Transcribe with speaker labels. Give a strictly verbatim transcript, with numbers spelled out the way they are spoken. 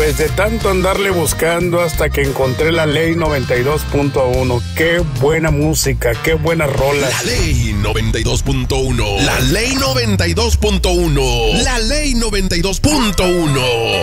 Speaker 1: Pues de tanto andarle buscando hasta que encontré la Ley noventa y dos punto uno. Qué buena música, qué buena rola.
Speaker 2: La Ley noventa y dos punto uno. La Ley noventa y dos punto uno. La Ley noventa y dos punto uno.